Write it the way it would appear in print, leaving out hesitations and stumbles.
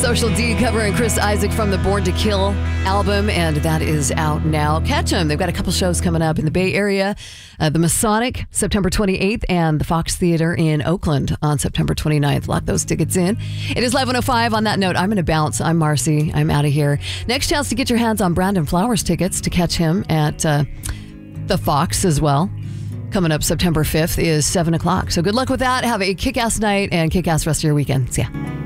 Social D covering Chris Isaak from the Born to Kill album, and that is out now. Catch them. They've got a couple shows coming up in the Bay Area. The Masonic, September 28th, and the Fox Theater in Oakland on September 29th. Lock those tickets in. It is 11:05. On that note, I'm going to bounce. I'm Marcy. I'm out of here. Next chance to get your hands on Brandon Flowers tickets to catch him at the Fox as well. Coming up September 5th is 7 o'clock. So good luck with that. Have a kick-ass night and kick-ass rest of your weekend. See ya.